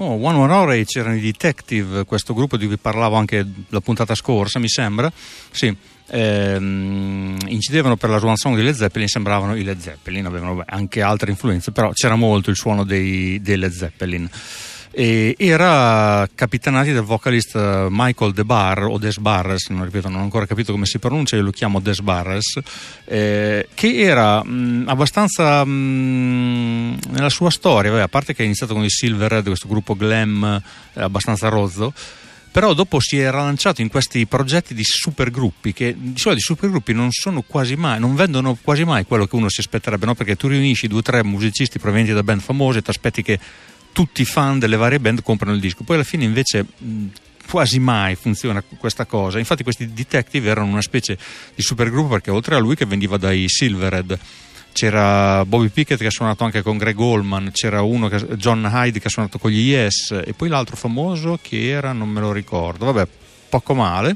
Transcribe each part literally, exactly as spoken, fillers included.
No, One One Hour c'erano i Detective, questo gruppo di cui parlavo anche la puntata scorsa, mi sembra. Sì, ehm, incidevano per la Swan Song di Led Zeppelin, sembravano i Led Zeppelin, avevano beh, anche altre influenze, però c'era molto il suono dei, dei Led Zeppelin. E era capitanati dal vocalist Michael Des Barres o Des Barres, non ripeto, non ho ancora capito come si pronuncia, io lo chiamo Des Barres, eh, che era mh, abbastanza mh, nella sua storia, beh, a parte che ha iniziato con i Silverhead, questo gruppo glam eh, abbastanza rozzo, però dopo si era lanciato in questi progetti di supergruppi che di solito i supergruppi non sono quasi mai, non vendono quasi mai quello che uno si aspetterebbe, no? Perché tu riunisci due o tre musicisti provenienti da band famose e ti aspetti che tutti i fan delle varie band comprano il disco, poi alla fine invece mh, quasi mai funziona questa cosa. Infatti questi Detective erano una specie di supergruppo, perché oltre a lui che veniva dai Silverhead c'era Bobby Pickett che ha suonato anche con Greg Allman, c'era uno che, John Hyde, che ha suonato con gli Yes, e poi l'altro famoso che era, non me lo ricordo, vabbè, poco male,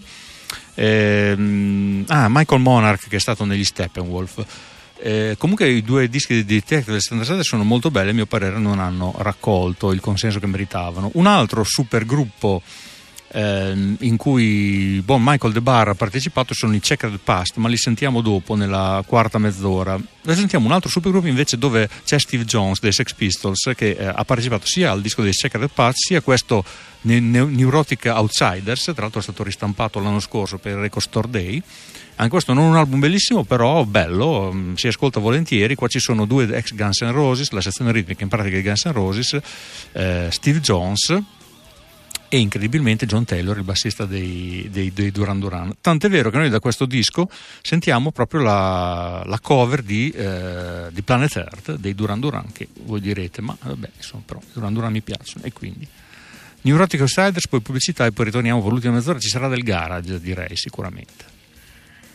ehm, ah, Michael Monarch, che è stato negli Steppenwolf. Eh, comunque i due dischi di Detective del settantasette sono molto belli, a mio parere non hanno raccolto il consenso che meritavano. Un altro supergruppo eh, in cui bon, Michael Des Barres ha partecipato sono i Checkered Past, ma li sentiamo dopo nella quarta mezz'ora. Adesso sentiamo un altro supergruppo invece dove c'è Steve Jones dei Sex Pistols, che eh, ha partecipato sia al disco dei Checkered Past sia questo Neurotic Outsiders, tra l'altro è stato ristampato l'anno scorso per il Record Store Day. Anche questo non un album bellissimo, però bello, si ascolta volentieri. Qua ci sono due ex Guns N' Roses, la sezione ritmica in pratica di Guns N' Roses, eh, Steve Jones e incredibilmente John Taylor, il bassista dei, dei, dei Duran Duran. Tant'è vero che noi da questo disco sentiamo proprio la, la cover di, eh, di Planet Earth dei Duran Duran, che voi direte, ma vabbè, insomma, però i Duran Duran mi piacciono, e quindi Neurotic Outsiders, poi pubblicità e poi ritorniamo per l'ultima mezz'ora. Ci sarà del garage, direi, sicuramente.